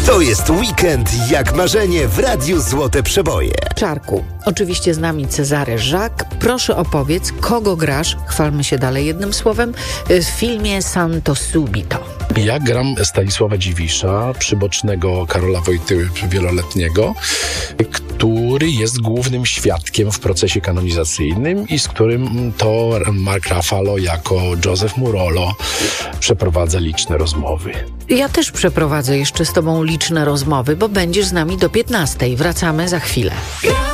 To jest weekend jak marzenie w Radiu Złote Przeboje. Czarku, oczywiście z nami Cezary Żak. Proszę opowiedz, kogo grasz, chwalmy się dalej jednym słowem, w filmie Santo Subito. Ja gram Stanisława Dziwisza, przybocznego Karola Wojtyły wieloletniego, który jest głównym świadkiem w procesie kanonizacyjnym i z którym to Mark Ruffalo jako Joseph Murolo przeprowadza liczne rozmowy. Ja też przeprowadzę jeszcze z tobą liczne rozmowy, bo będziesz z nami do 15:00. Wracamy za chwilę.